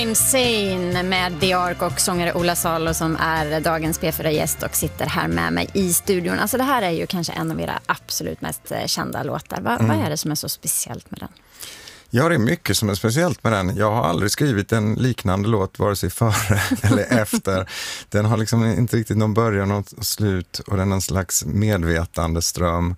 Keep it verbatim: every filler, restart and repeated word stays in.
Insane med The Ark och sångare Ola Salo som är dagens P fyra-gäst och sitter här med mig i studion. Alltså det här är ju kanske en av era absolut mest kända låtar. Va, mm. Vad är det som är så speciellt med den? Ja, det är mycket som är speciellt med den. Jag har aldrig skrivit en liknande låt vare sig före eller efter. Den har liksom inte riktigt någon början och slut och den är en slags medvetande ström.